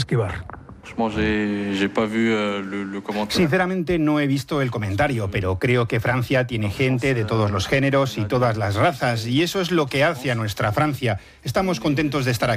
esquivar. Sinceramente no he visto el comentario, pero creo que Francia tiene gente de todos los géneros y todas las razas, y eso es lo que hace a nuestra Francia. Estamos contentos de estar aquí.